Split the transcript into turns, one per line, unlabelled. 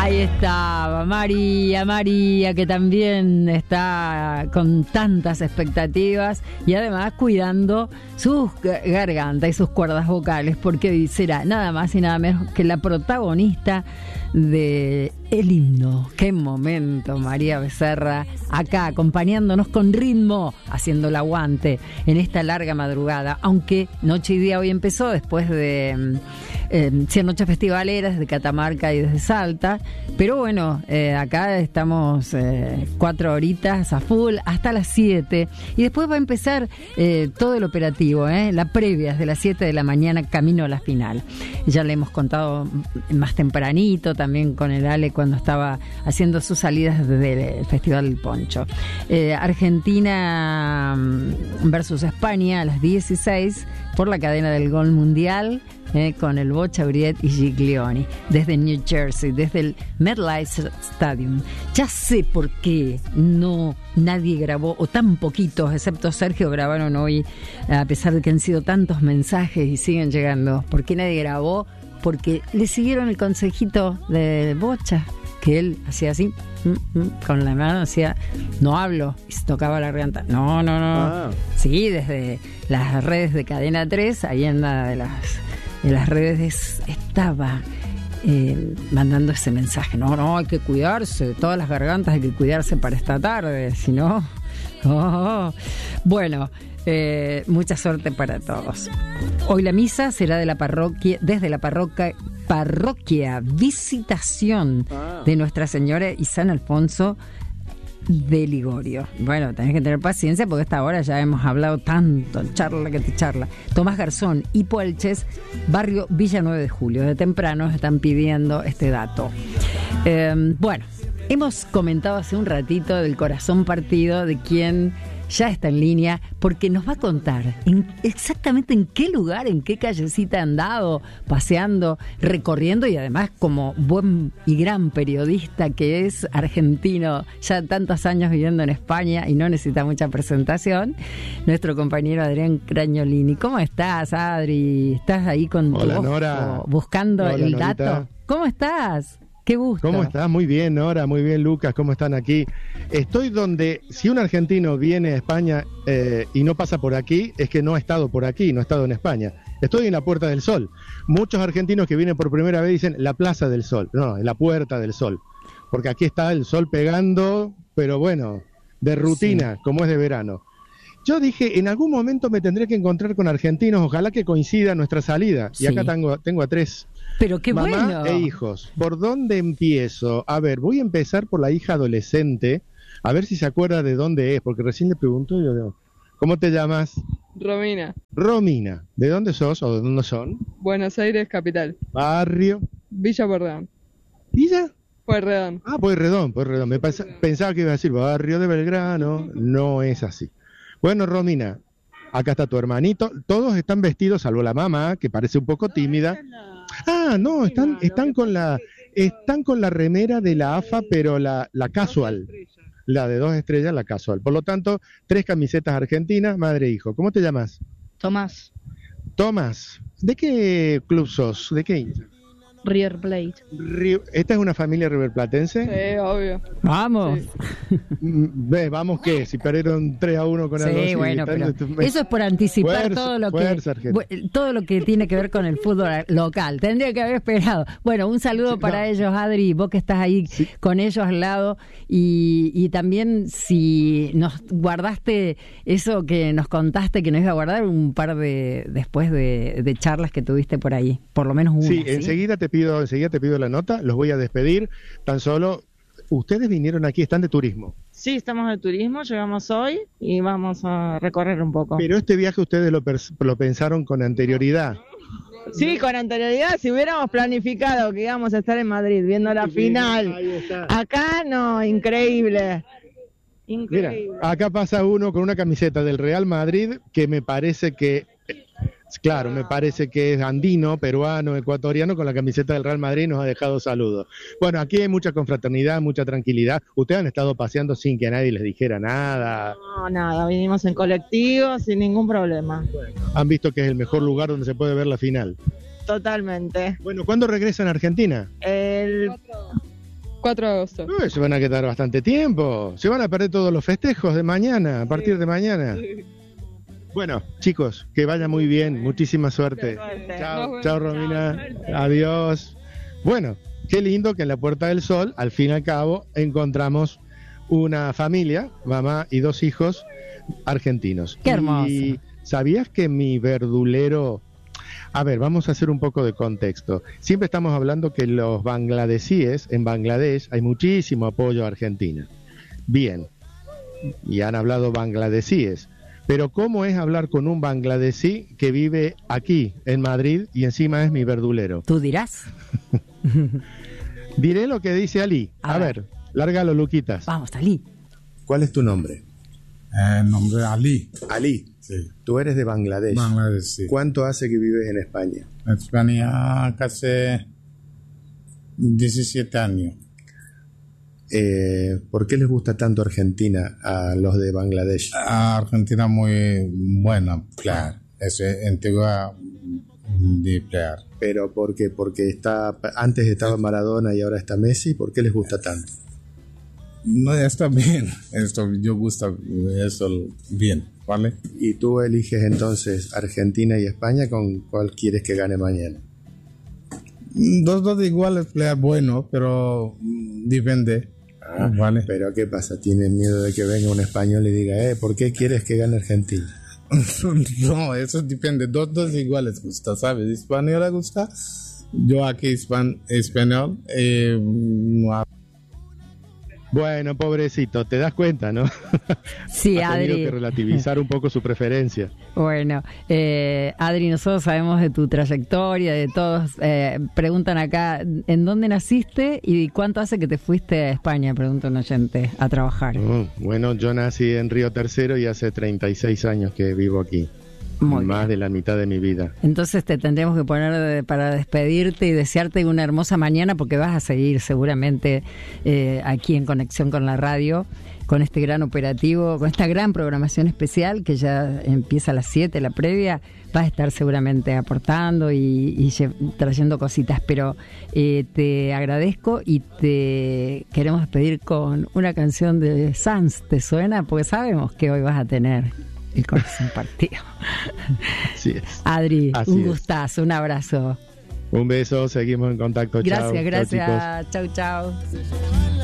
Ahí estaba María, que también está con tantas expectativas y además cuidando sus gargantas y sus cuerdas vocales, porque será nada más y nada menos que la protagonista de el himno. Qué momento, María Becerra, acá acompañándonos con ritmo, haciendo el aguante en esta larga madrugada, aunque Noche y Día hoy empezó después de 100 noches festivaleras desde Catamarca y desde Salta, pero bueno, acá estamos 4 horitas a full hasta las 7 y después va a empezar todo el operativo, la previa de las 7 de la mañana camino a la final. Ya le hemos contado más tempranito también con el Ale cuando estaba haciendo sus salidas desde el Festival del Poncho. Argentina versus España a las 16 por la cadena del Gol Mundial, con el Bocha, Briet y Giglioni, desde New Jersey, desde el MetLife Stadium. Ya sé por qué nadie grabó, o tan poquitos, excepto Sergio, grabaron hoy, a pesar de que han sido tantos mensajes y siguen llegando. ¿Por qué nadie grabó? Porque le siguieron el consejito de Bocha, que él hacía así, con la mano hacía, no hablo, y se tocaba la garganta. No. Ah. Sí, desde las redes de Cadena 3, ahí en una de las redes estaba mandando ese mensaje. No, hay que cuidarse, todas las gargantas hay que cuidarse para esta tarde, si no... Bueno, mucha suerte para todos. Hoy la misa será de la parroquia, desde la parroquia Visitación de Nuestra Señora y San Alfonso de Ligorio. Bueno, tenés que tener paciencia porque a esta hora ya hemos hablado tanto, charla que te charla. Tomás Garzón y Puelches, barrio Villa 9 de Julio. De temprano están pidiendo este dato. Bueno, hemos comentado hace un ratito del corazón partido de quien ya está en línea, porque nos va a contar exactamente en qué lugar, en qué callecita ha andado, paseando, recorriendo, y además como buen y gran periodista que es argentino, ya tantos años viviendo en España y no necesita mucha presentación, nuestro compañero Adrián Cragnolini. ¿Cómo estás, Adri? ¿Estás ahí con tu ojo buscando el dato? ¿Cómo estás? Qué gusto.
¿Cómo estás? Muy bien, Nora, muy bien, Lucas, ¿cómo están aquí? Estoy donde, si un argentino viene a España y no pasa por aquí, es que no ha estado por aquí, no ha estado en España. Estoy en la Puerta del Sol. Muchos argentinos que vienen por primera vez dicen la Plaza del Sol, no, en la Puerta del Sol, porque aquí está el sol pegando, pero bueno, de rutina, sí, como es de verano. Yo dije, en algún momento me tendré que encontrar con argentinos, ojalá que coincida nuestra salida. Sí. Y acá tengo a 3.
Pero qué
mamá
bueno.
E hijos. ¿Por dónde empiezo? A ver, voy a empezar por la hija adolescente, a ver si se acuerda de dónde es, porque recién le pregunto, ¿cómo te llamas?
Romina.
Romina. ¿De dónde sos o de dónde son?
Buenos Aires, capital.
Barrio.
Villa Pueyrredón.
¿Villa?
Pueyrredón.
Ah, Pueyrredón. Pensaba que iba a decir barrio de Belgrano. No es así. Bueno, Romina, acá está tu hermanito. Todos están vestidos, salvo la mamá, que parece un poco tímida. Ah, no, están con la remera de la AFA, pero la casual. La de 2 estrellas, la casual. Por lo tanto, 3 camisetas argentinas, madre e hijo. ¿Cómo te llamas?
Tomás.
Tomás. ¿De qué club sos? ¿De qué hincha?
River Plate.
¿Esta es una familia riverplatense?
Sí, obvio.
Vamos.
Sí.
¿Vamos qué? Si perdieron 3-1 con Alonso.
Sí, bueno, pero eso es por anticipar todo lo que tiene que ver con el fútbol local. Tendría que haber esperado. Bueno, un saludo para ellos, Adri, vos que estás ahí con ellos al lado. Y también si nos guardaste eso que nos contaste que nos iba a guardar un par después de charlas que tuviste por ahí. Por lo menos una.
Sí, enseguida te pido la nota, los voy a despedir. Tan solo, ustedes vinieron aquí, están de turismo.
Sí, estamos de turismo, llegamos hoy y vamos a recorrer un poco.
Pero este viaje ustedes lo pensaron con anterioridad.
Sí, con anterioridad, si hubiéramos planificado que íbamos a estar en Madrid viendo la final. Acá no, increíble.
Mira, acá pasa uno con una camiseta del Real Madrid que me parece que... Claro, me parece que es andino, peruano, ecuatoriano, con la camiseta del Real Madrid nos ha dejado saludos. Bueno, aquí hay mucha confraternidad, mucha tranquilidad. Ustedes han estado paseando sin que nadie les dijera nada.
No, nada, vinimos en colectivo sin ningún problema.
Bueno, han visto que es el mejor lugar donde se puede ver la final.
Totalmente.
Bueno, ¿cuándo regresan a Argentina?
4 de agosto.
Uy, se van a quedar bastante tiempo. Se van a perder todos los festejos de mañana, a partir de mañana. Bueno, chicos, que vaya muy bien. Muchísima suerte. Chao, chao, Romina. Adiós. Bueno, qué lindo que en la Puerta del Sol, al fin y al cabo, encontramos una familia, mamá y 2 hijos argentinos.
Qué hermoso.
Y ¿sabías que mi verdulero... A ver, vamos a hacer un poco de contexto. Siempre estamos hablando que los bangladesíes, en Bangladesh hay muchísimo apoyo a Argentina. Bien, y han hablado bangladesíes. Pero ¿cómo es hablar con un bangladesí que vive aquí, en Madrid, y encima es mi verdulero?
Tú dirás.
Diré lo que dice Ali. A ver, lárgalo, Luquitas.
Vamos, Ali.
¿Cuál es tu nombre?
Nombre Ali.
Ali.
Sí.
Tú eres de Bangladesh.
Bangladesh, sí.
¿Cuánto hace que vives en España?
En España casi 17 años.
¿Por qué les gusta tanto Argentina a los de Bangladesh?
Argentina muy buena player. Es antigua de player.
¿Pero por qué? Porque antes estaba Maradona y ahora está Messi. ¿Por qué les gusta tanto?
No, está bien. Esto, yo gusta eso bien, ¿vale?
¿Y tú eliges entonces Argentina y España? ¿Con cuál quieres que gane mañana?
Dos iguales, player bueno, pero depende. Vale.
Pero ¿qué pasa? ¿Tienes miedo de que venga un español y diga, ¿por qué quieres que gane Argentina?
No, eso depende. Dos iguales gusta, ¿sabes? Español le gusta. Yo aquí español.
Bueno, pobrecito, te das cuenta, ¿no?
Sí,
ha tenido
Adri.
que relativizar un poco su preferencia.
Bueno, Adri, nosotros sabemos de tu trayectoria, de todos. Preguntan acá, ¿en dónde naciste y cuánto hace que te fuiste a España? Pregunta un oyente, a trabajar.
Bueno, yo nací en Río Tercero y hace 36 años que vivo aquí.
Muy
Más
bien.
de la mitad de mi vida.
Entonces te tendremos que poner para despedirte y desearte una hermosa mañana, porque vas a seguir seguramente aquí en Conexión con la Radio, con este gran operativo, con esta gran programación especial que ya empieza a las 7, la previa. Vas a estar seguramente aportando y trayendo cositas, pero te agradezco y te queremos despedir con una canción de Sanz. ¿Te suena? Porque sabemos que hoy vas a tener el corazón partido.
Así es.
Adri,
Así
un
es.
gustazo, un abrazo.
Un beso, seguimos en contacto.
Gracias,
chao, chao, chicos.
gracias. Chau, chau.